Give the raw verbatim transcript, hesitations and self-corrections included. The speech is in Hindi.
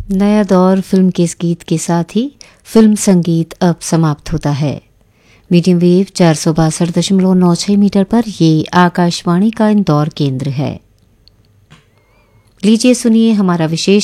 नया दौर फिल्म के इस गीत के साथ ही फिल्म संगीत अब समाप्त होता है। मीडियम वेव चार सौ बासठ दशमलव नौ छह मीटर पर ये आकाशवाणी का इंदौर केंद्र है। लीजिए सुनिए हमारा विशेष